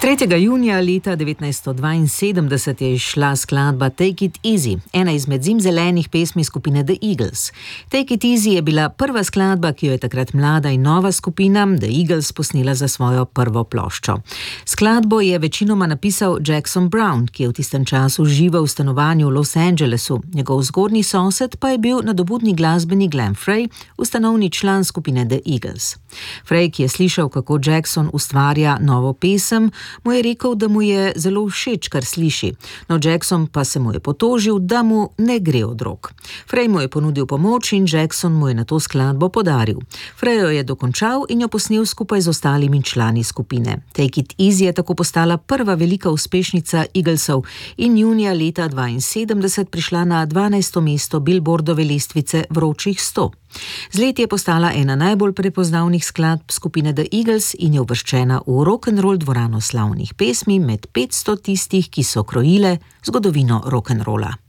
3. junija leta 1972 je izšla skladba Take It Easy, ena izmed zimzelenih pesmi skupine The Eagles. Take It Easy je bila prva skladba, ki jo je takrat mlada in nova skupina The Eagles posnela za svojo prvo ploščo. Skladbo je večinoma napisal Jackson Browne, ki je v tistem času živel v stanovanju v Los Angelesu. Njegov zgodnji sosed pa je bil nadobudni glasbenik Glenn Frey, ustanovni član skupine The Eagles. Frey, ki je slišal, kako Jackson ustvarja novo pesem, mu je rekel, da mu je zelo všeč, kar sliši. No, Jackson pa se mu je potožil, da mu ne gre od rok. Frey mu je ponudil pomoč in Jackson mu je na to skladbo podaril. Frey jo je dokončal in jo posnel skupaj z ostalimi člani skupine. Take It Easy je tako postala prva velika uspešnica Eaglesov in junija leta 1972 prišla na 12. mesto Billboardove lestvice vročih 100. Z leti je postala ena najbolj prepoznavnih skladb skupine The Eagles in je uvrščena v rock'n'roll dvorano slavnih pesmi med 500 tistih, ki so krojile zgodovino rock'n'rolla.